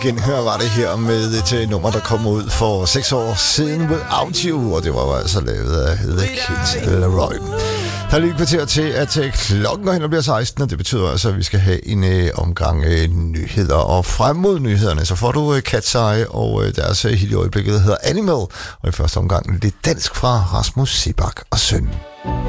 Genhør var det her med et nummer, der kom ud for 6 år siden, Without You, og det var altså lavet af The Kid Laroi. Der er lige et kvarter til, at klokken går hen og bliver 16, og det betyder altså, at vi skal have en omgang nyheder. Og frem mod nyhederne, så får du Cat's Eye og deres hit i øjeblikket, der hedder Animal, og i første omgang lidt dansk fra Rasmus Seebach og Søn.